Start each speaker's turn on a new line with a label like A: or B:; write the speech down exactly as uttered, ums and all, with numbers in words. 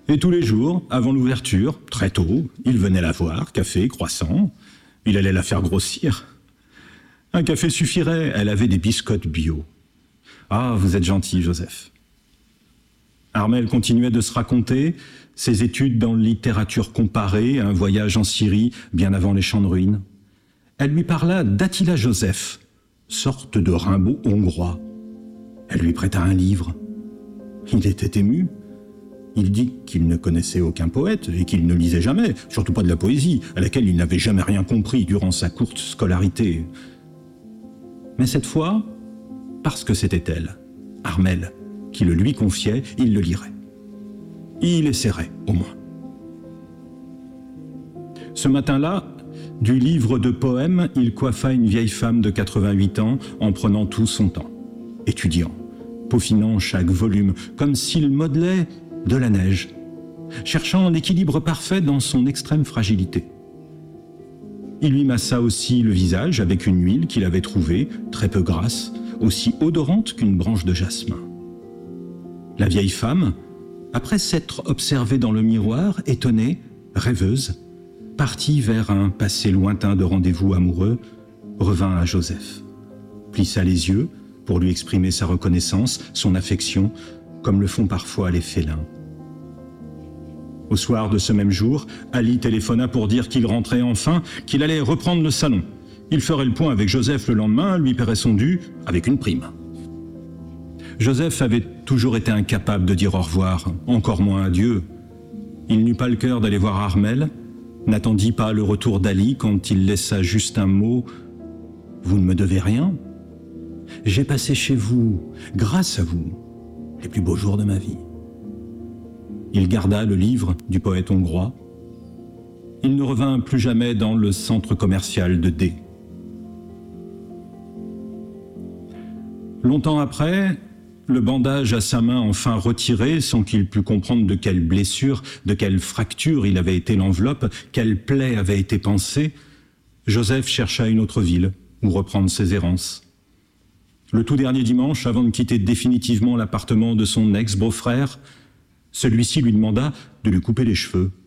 A: Et tous les jours, avant l'ouverture, très tôt, il venait la voir, café, croissant. Il allait la faire grossir. Un café suffirait, elle avait des biscottes bio. Ah, vous êtes gentil, Joseph. Armelle continuait de se raconter ses études dans la littérature comparée, un voyage en Syrie bien avant les champs de ruines. Elle lui parla d'Attila Joseph, sorte de Rimbaud hongrois. Elle lui prêta un livre. Il était ému. Il dit qu'il ne connaissait aucun poète et qu'il ne lisait jamais, surtout pas de la poésie, à laquelle il n'avait jamais rien compris durant sa courte scolarité. Mais cette fois, parce que c'était elle, Armelle, qui le lui confiait, il le lirait. Il essaierait, au moins. Ce matin-là, du livre de poèmes, il coiffa une vieille femme de quatre-vingt-huit ans en prenant tout son temps, étudiant, peaufinant chaque volume, comme s'il modelait de la neige, cherchant un équilibre parfait dans son extrême fragilité. Il lui massa aussi le visage avec une huile qu'il avait trouvée, très peu grasse, aussi odorante qu'une branche de jasmin. La vieille femme, après s'être observée dans le miroir, étonnée, rêveuse, partit vers un passé lointain de rendez-vous amoureux, revint à Joseph, plissa les yeux pour lui exprimer sa reconnaissance, son affection, comme le font parfois les félins. Au soir de ce même jour, Ali téléphona pour dire qu'il rentrait enfin, qu'il allait reprendre le salon. Il ferait le point avec Joseph le lendemain, lui paierait son dû avec une prime. Joseph avait toujours été incapable de dire au revoir, encore moins adieu. Il n'eut pas le cœur d'aller voir Armelle, n'attendit pas le retour d'Ali quand il laissa juste un mot « Vous ne me devez rien. J'ai passé chez vous, grâce à vous, les plus beaux jours de ma vie. » Il garda le livre du poète hongrois. Il ne revint plus jamais dans le centre commercial de D. Longtemps après, le bandage à sa main enfin retiré, sans qu'il pût comprendre de quelle blessure, de quelle fracture il avait été l'enveloppe, quelle plaie avait été pansée, Joseph chercha une autre ville où reprendre ses errances. Le tout dernier dimanche, avant de quitter définitivement l'appartement de son ex-beau-frère, celui-ci lui demanda de lui couper les cheveux.